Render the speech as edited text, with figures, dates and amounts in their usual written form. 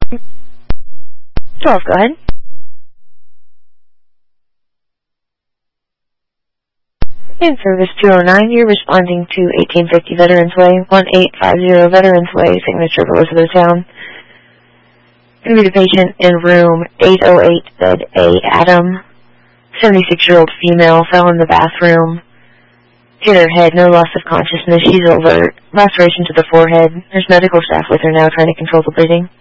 12, go ahead. In service 209, you're responding to 1850 Veterans Way, 1850 Veterans Way, signature of Elizabethtown. Going to be the patient in room 808, bed A, Adam. 76-year-old female, fell in the bathroom. Hit her head, no loss of consciousness, she's alert. Laceration to the forehead. There's medical staff with her now trying to control the bleeding.